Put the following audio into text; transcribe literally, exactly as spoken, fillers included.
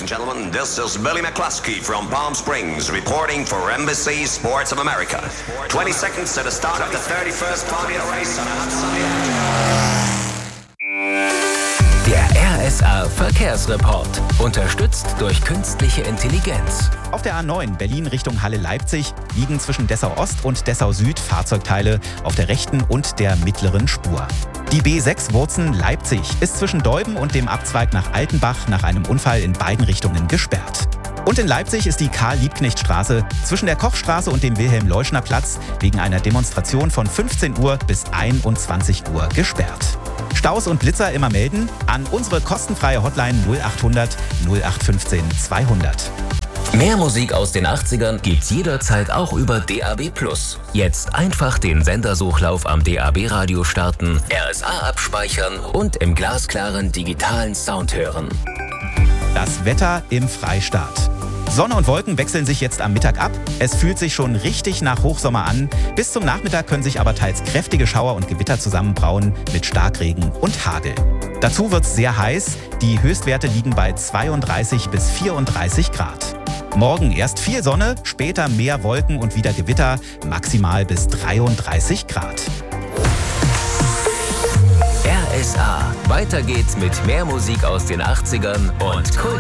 and gentlemen. This is Billy McCluskey from Palm Springs reporting for N B C Sports of America. twenty seconds to the start of the thirty-first Formula Race on a hot sunny afternoon. Der R S A Verkehrsreport, unterstützt durch künstliche Intelligenz. Auf der A neun Berlin Richtung Halle-Leipzig liegen zwischen Dessau-Ost und Dessau-Süd Fahrzeugteile auf der rechten und der mittleren Spur. Die B sechs Wurzen-Leipzig ist zwischen Deuben und dem Abzweig nach Altenbach nach einem Unfall in beiden Richtungen gesperrt. Und in Leipzig ist die Karl-Liebknecht-Straße zwischen der Kochstraße und dem Wilhelm-Leuschner-Platz wegen einer Demonstration von fünfzehn Uhr bis einundzwanzig Uhr gesperrt. Staus und Blitzer immer melden an unsere kostenfreie Hotline null achthundert null acht fünfzehn zweihundert. Mehr Musik aus den achtzigern gibt's jederzeit auch über D A B plus. Jetzt einfach den Sendersuchlauf am D A B-Radio starten, R S A abspeichern und im glasklaren digitalen Sound hören. Das Wetter im Freistaat. Sonne und Wolken wechseln sich jetzt am Mittag ab. Es fühlt sich schon richtig nach Hochsommer an. Bis zum Nachmittag können sich aber teils kräftige Schauer und Gewitter zusammenbrauen mit Starkregen und Hagel. Dazu wird's sehr heiß. Die Höchstwerte liegen bei zweiunddreißig bis vierunddreißig Grad. Morgen erst viel Sonne, später mehr Wolken und wieder Gewitter, maximal bis dreiunddreißig Grad. R S A. Weiter geht's mit mehr Musik aus den achtzigern und Kult.